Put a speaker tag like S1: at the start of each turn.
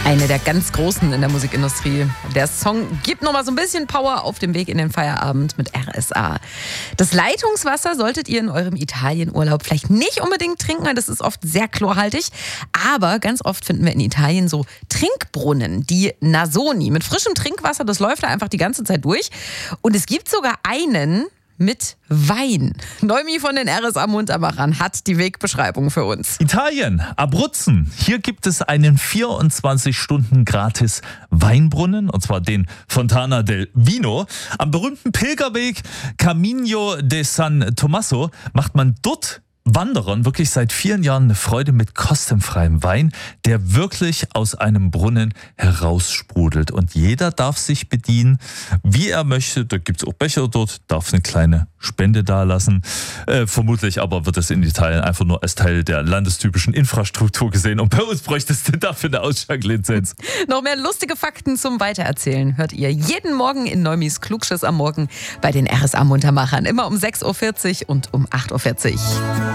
S1: Eine der ganz Großen in der Musikindustrie. Der Song gibt nochmal so ein bisschen Power auf dem Weg in den Feierabend mit RSA. Das Leitungswasser solltet ihr in eurem Italienurlaub vielleicht nicht unbedingt trinken, weil das ist oft sehr chlorhaltig. Aber ganz oft finden wir in Italien so Trinkbrunnen, die Nasoni mit frischem Trinkwasser. Das läuft da einfach die ganze Zeit durch. Und es gibt sogar einen mit Wein. Noemi von den RSA Muntermachern hat die Wegbeschreibung für uns.
S2: Italien, Abruzzen. Hier gibt es einen 24 Stunden gratis Weinbrunnen, und zwar den Fontana del Vino. Am berühmten Pilgerweg Camino de San Tommaso macht man dort Wanderern wirklich seit vielen Jahren eine Freude mit kostenfreiem Wein, der wirklich aus einem Brunnen heraussprudelt. Und jeder darf sich bedienen, wie er möchte. Da gibt es auch Becher dort, darf eine kleine Spende dalassen. Vermutlich aber wird es in Italien einfach nur als Teil der landestypischen Infrastruktur gesehen. Und bei uns bräuchtest du dafür eine Ausschank-Lizenz.
S1: Noch mehr lustige Fakten zum Weitererzählen hört ihr jeden Morgen in Neumis Klugschiss am Morgen bei den RSA Muntermachern. Immer um 6.40 Uhr und um 8.40 Uhr.